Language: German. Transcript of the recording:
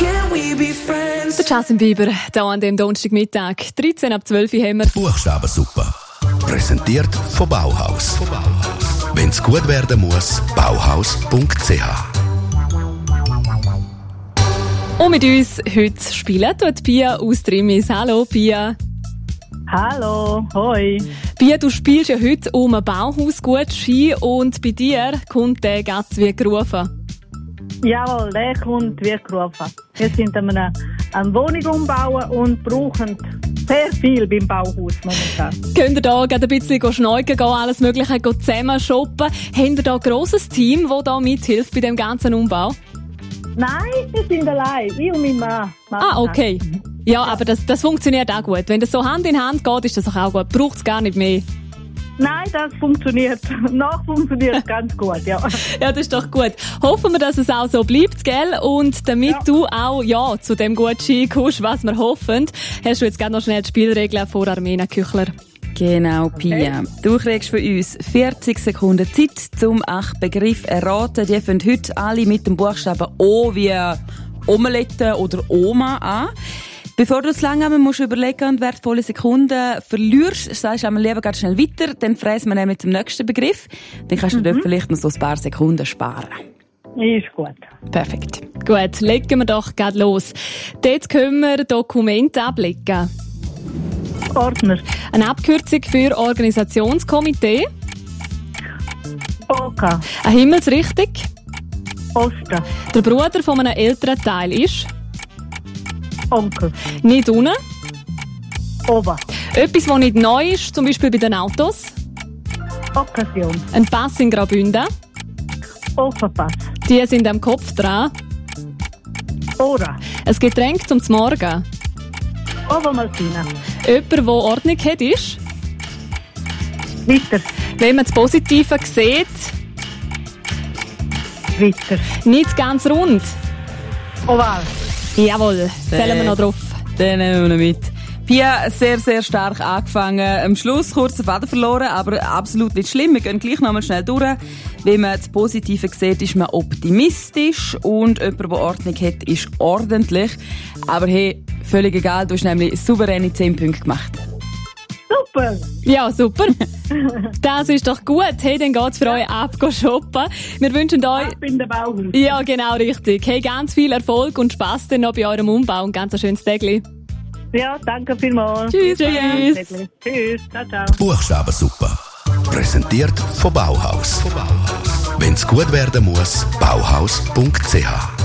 Der Justin Bieber, hier an dem Donnerstagmittag, 13 ab 12 Uhr haben wir. Buchstabensuppe. Präsentiert von Bauhaus. Wenn es gut werden muss, bauhaus.ch. Und mit uns heute spielen tut Pia aus Trimis. Hallo Pia. Hallo, hoi. Pia, du spielst ja heute um ein Bauhausgutschein und bei dir kommt der ganz wie gerufen. Jawohl, der kommt wie gerufen. Wir sind eine Wohnung umbauen und brauchen sehr viel beim Bauhaus momentan. Könnt ihr da gerade ein bisschen schneiden, alles Mögliche zusammen shoppen? Habt ihr da ein grosses Team, das da mithilft bei dem ganzen Umbau? Nein, wir sind allein, ich und mein Mann. Okay. Ja, aber das funktioniert auch gut. Wenn das so Hand in Hand geht, ist das auch gut. Braucht es gar nicht mehr. Nein, das funktioniert. Funktioniert ganz gut, ja. Ja, das ist doch gut. Hoffen wir, dass es auch so bleibt, gell? Und damit du auch zu dem Gutschein kommst, was wir hoffen, hast du jetzt gerade noch schnell die Spielregeln vor Armena Küchler. Genau, Pia. Du kriegst von uns 40 Sekunden Zeit, um 8 Begriffe erraten. Die fangen heute alle mit dem Buchstaben O wie Omelette oder Oma an. Bevor du zu lange musst du überlegen und wertvolle Sekunden verlierst, sagst du einmal lieber ganz schnell weiter, dann fräsen wir nämlich zum nächsten Begriff. Dann kannst du dort vielleicht noch so ein paar Sekunden sparen. Ist gut. Perfekt. Gut, legen wir doch gerade los. Dort können wir Dokumente ablegen. Ordner. Eine Abkürzung für Organisationskomitee. Oka. Eine Himmelsrichtung. Osten. Der Bruder von einem älteren Teil ist. Onkel. Nicht unten. Ober. Etwas, das nicht neu ist, zum Beispiel bei den Autos. Occasion. Ein Pass in Graubünden. Ofenpass. Die sind am Kopf dran. Ora. Ein Getränk zum Morgen. Obermaltina. Jemand, der Ordnung hat, ist. Weiter. Wenn man das Positive sieht, Weiter. nicht ganz rund. Oval. Jawohl, zählen wir noch drauf. Den nehmen wir noch mit. Pia, sehr, sehr stark angefangen. Am Schluss kurz den Faden verloren, aber absolut nicht schlimm. Wir gehen gleich noch mal schnell durch. Wenn man das Positive sieht, ist man optimistisch und jemand, der Ordnung hat, ist ordentlich. Aber hey, völlig egal, du hast nämlich souveräne 10 Punkte gemacht. Super. Ja, super. Das ist doch gut. Hey, dann geht's für euch ab, shoppen. Wir wünschen euch... Ich bin der Bauhaus. Ja, genau, richtig. Hey, ganz viel Erfolg und Spass dann noch bei eurem Umbau und ganz ein schönes Tägli. Ja, danke vielmals. Tschüss. Tschüss. Ciao, ciao. Buchstabensuppe. Präsentiert von Bauhaus. Wenn es gut werden muss, bauhaus.ch.